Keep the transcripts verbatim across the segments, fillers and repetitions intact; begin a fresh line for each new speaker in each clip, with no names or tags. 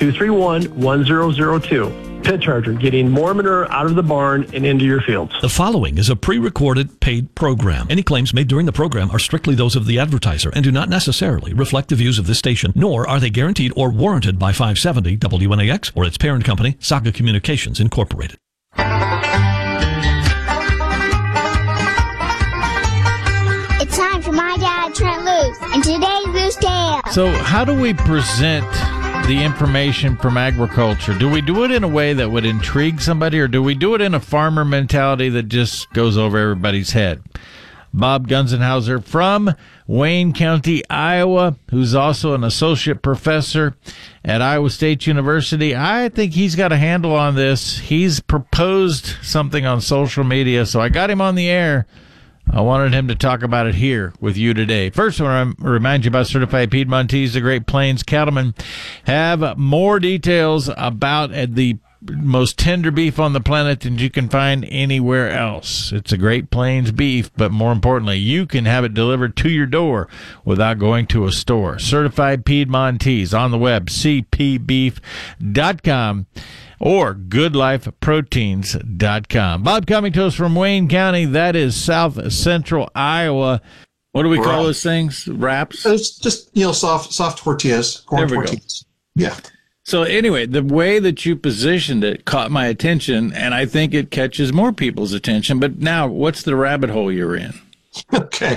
two three one, one zero zero two. Pit Charger, getting more manure out of the barn and into your fields.
The following is a pre-recorded paid program. Any claims made during the program are strictly those of the advertiser and do not necessarily reflect the views of this station, nor are they guaranteed or warranted by five seventy W N A X or its parent company, Saga Communications Incorporated.
It's time for My Dad, Trent Loos, and today's Loose Tale.
So how do we present the information from agriculture? Do we do it in a way that would intrigue somebody, or do we do it in a farmer mentality that just goes over everybody's head? Bob Gunzenhauser from Wayne County, Iowa, who's also an associate professor at Iowa State University. I think he's got a handle on this. He's proposed something on social media, so I got him on the air. I wanted him to talk about it here with you today. First, I want to remind you about Certified Piedmontese. The Great Plains cattlemen have more details about the most tender beef on the planet than you can find anywhere else. It's a Great Plains beef, but more importantly, you can have it delivered to your door without going to a store. Certified Piedmontese on the web, c p beef dot com. or good life proteins dot com. Bob coming to us from Wayne County. That is south central Iowa. What do we call those things? Wraps?
It's just, you know, soft soft tortillas, corn
There we
tortillas. Go. Yeah.
So anyway, the way that you positioned it caught my attention, and I think it catches more people's attention. But now, what's the rabbit hole you're in?
Okay.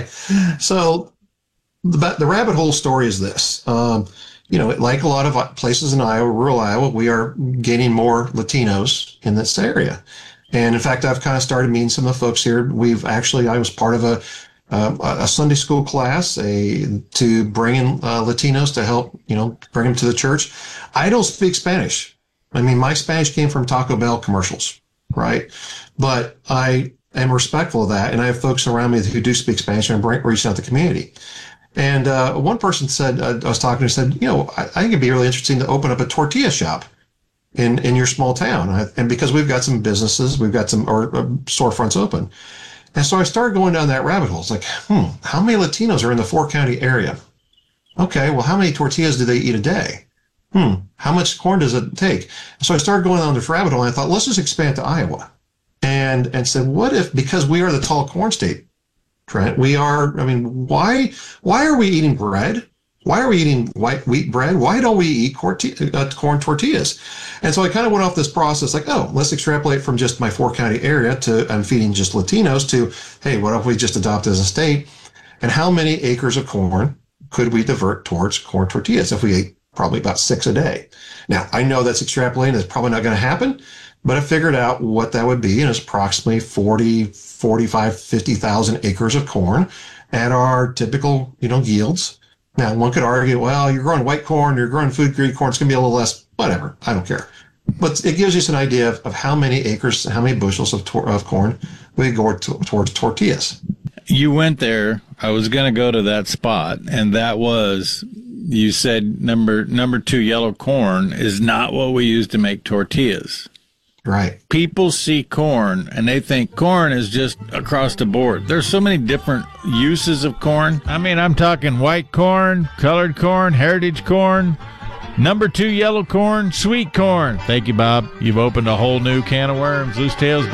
So the, the rabbit hole story is this. Um, You know, like a lot of places in Iowa, rural Iowa, we are gaining more Latinos in this area. And in fact, I've kind of started meeting some of the folks here. We've actually, I was part of a um, a Sunday school class a, to bring in uh, Latinos to help, you know, bring them to the church. I don't speak Spanish. I mean, my Spanish came from Taco Bell commercials, right? But I am respectful of that. And I have folks around me who do speak Spanish and bring, reach out to the community. And uh, one person said, uh, I was talking to him, said, you know, I, I think it'd be really interesting to open up a tortilla shop in, in your small town. I, and because we've got some businesses, we've got some or, uh, storefronts open. And so I started going down that rabbit hole. It's like, hmm, how many Latinos are in the four county area? Okay, well, how many tortillas do they eat a day? Hmm, how much corn does it take? So I started going down this rabbit hole, and I thought, let's just expand to Iowa. And, and said, what if, because we are the tall corn state, Trent, we are, I mean, why why are we eating bread? Why are we eating white wheat bread? Why don't we eat corti- uh, corn tortillas? And so I kind of went off this process like, oh, let's extrapolate from just my four county area to I'm feeding just Latinos to, hey, what if we just adopt as a state? And how many acres of corn could we divert towards corn tortillas if we ate probably about six a day? Now, I know that's extrapolating. That's probably not going to happen. But I figured out what that would be, and it's approximately forty, forty-five, fifty thousand acres of corn at our typical, you know, yields. Now, one could argue, well, you're growing white corn, you're growing food grade corn, it's going to be a little less, whatever, I don't care. But it gives you an idea of, of how many acres, how many bushels of, tor- of corn we go to- towards tortillas.
You went there. I was going to go to that spot, and that was, you said number number two, yellow corn is not what we use to make tortillas.
Right.
People see corn and they think corn is just across the board. There's so many different uses of corn. I mean, I'm talking white corn, colored corn, heritage corn, number two yellow corn, sweet corn. Thank you, Bob. You've opened a whole new can of worms. Loose Tales.